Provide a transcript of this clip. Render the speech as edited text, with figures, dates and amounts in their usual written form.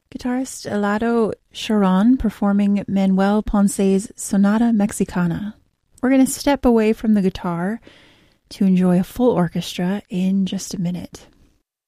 Guitarist Elado Charon performing Manuel Ponce's Sonata Mexicana. We're going to step away from the guitar to enjoy a full orchestra in just a minute.